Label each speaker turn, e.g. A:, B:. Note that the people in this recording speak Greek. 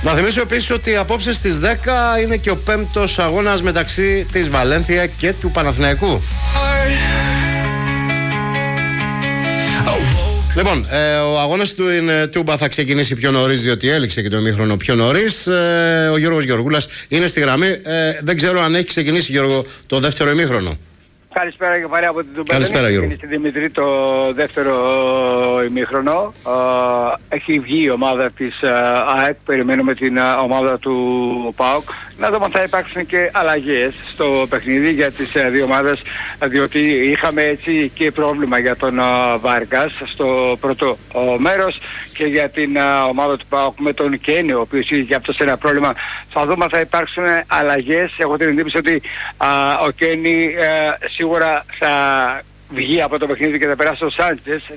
A: Να θυμίσω επίσης ότι απόψε στις 10 είναι και ο 5ος αγώνας μεταξύ της Βαλένθια και του Παναθηναϊκού. Λοιπόν, ο αγώνας του Τούμπα θα ξεκινήσει πιο νωρίς, διότι έληξε και το ημίχρονο πιο νωρίς. Ο Γιώργος Γεωργούλας είναι στη γραμμή. Δεν ξέρω αν έχει ξεκινήσει, Γιώργο, το δεύτερο ημίχρονο.
B: Καλησπέρα και παρέα από την Τούμπα.
A: Καλησπέρα, Γιώργο.
B: Είναι στη Δημητρή το δεύτερο ημίχρονο. Έχει βγει η ομάδα της ΑΕΚ. Περιμένουμε την ομάδα του ΠΑΟΚ. Να δούμε αν θα υπάρξουν και αλλαγές στο παιχνίδι για τις δύο ομάδες, διότι είχαμε έτσι και πρόβλημα για τον Βάρκας στο πρώτο μέρος και για την ομάδα του ΠΑΟΚ με τον Κένι, ο οποίος είχε και αυτός ένα πρόβλημα. Θα δούμε αν θα υπάρξουν αλλαγές. Έχω την εντύπωση ότι ο Κένι σίγουρα θα βγει από το παιχνίδι και θα περάσει ο Σάντσες